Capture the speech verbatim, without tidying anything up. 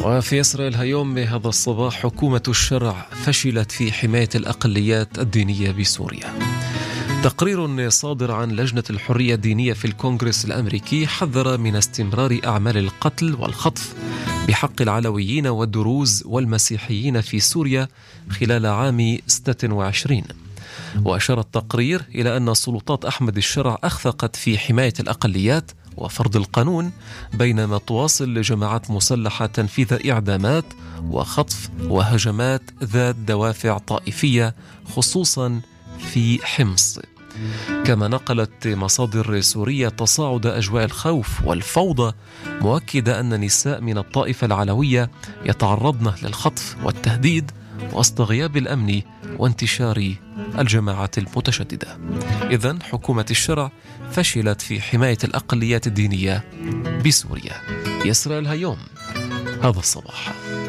وفي إسرائيل هيوم بهذا الصباح حكومة الشرع فشلت في حماية الأقليات الدينية بسوريا. تقرير صادر عن لجنة الحرية الدينية في الكونغرس الأمريكي حذر من استمرار أعمال القتل والخطف بحق العلويين والدروز والمسيحيين في سوريا خلال عام ستة وعشرين. وأشار التقرير إلى أن سلطات أحمد الشرع أخفقت في حماية الأقليات وفرض القانون، بينما تواصل جماعات مسلحة تنفيذ إعدامات وخطف وهجمات ذات دوافع طائفية خصوصا في حمص. كما نقلت مصادر سورية تصاعد أجواء الخوف والفوضى، مؤكدة أن نساء من الطائفة العلوية يتعرضن للخطف والتهديد وسط غياب الأمن وانتشار الجماعات المتشددة. إذن حكومة الشرع فشلت في حماية الأقليات الدينية بسوريا. إسرائيل هيوم هذا الصباح.